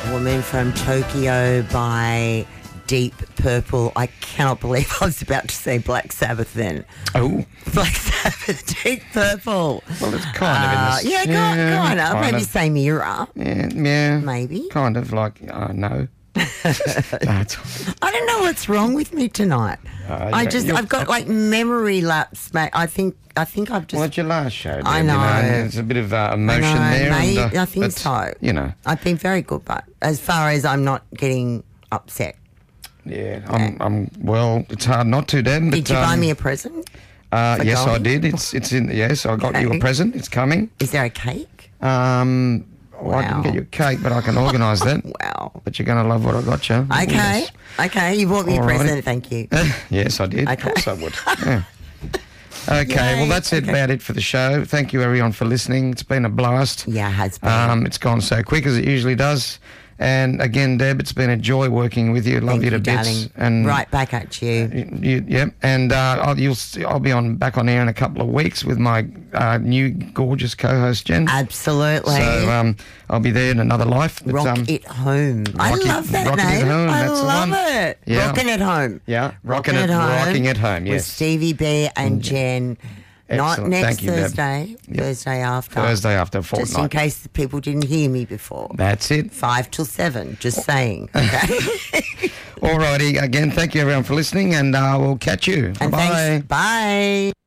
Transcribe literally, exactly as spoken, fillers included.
Woman from Tokyo by Deep Purple. I cannot believe I was about to say Black Sabbath then. Oh. Black Sabbath, Deep Purple. Well, it's kind of in Uh, this. yeah, kind, yeah, kind of. kind Maybe of. same era. Yeah, yeah. Maybe. Kind of like, uh, no. no it's, I don't know what's wrong with me tonight. Uh, I you're- just, you're- I've got like memory lapse, mate. I think, I think I've just. well, it's your last show. Deb, I You know. There's a bit of uh, emotion I know, there. mate, and, uh, I think but, so. You know. I've been very good, but as far as I'm not getting upset. Yeah, I'm, I'm. Well, it's hard not to, Deb. But, Did you buy um, me a present? Uh, for yes, I going? did. It's it's in. Yes, I got you a Okay. present. It's coming. Is there a cake? Um, well, I didn't Wow. get you a cake, but I can organise that. Wow. But you're going to love what I got you. Okay. Yes. Okay. You bought me a Alrighty. present. Thank you. Yes, I did. Okay. Of course I would. Yeah. Okay, Yay. well, that's it Okay. about it for the show. Thank you, everyone, for listening. It's been a blast. Yeah, it has been. Um, it's gone so quick as it usually does. And again, Deb, it's been a joy working with you. Love Thank you to you, bits. darling. And Right back at you. You, you, yep, and uh, I'll, you'll, see- I'll be on back on air in a couple of weeks with my uh, new gorgeous co-host Jen. Absolutely. So um, I'll be there in another life. But, Rock um, it home. I Rock It- love that Rocking It name. Home, I that's the love one. it. Yeah. Rocking it home. Yeah, rocking it- rocking it home, With yes. Stevie B and Jen. Not Excellent. next Thank you, Deb. Thursday. Yep. Thursday after. Thursday after a Just in fortnight. case the people didn't hear me before. That's it. Five till seven. Just saying. Okay. Alrighty, again, thank you everyone for listening, and uh, we'll catch you. And Bye. thanks. Bye.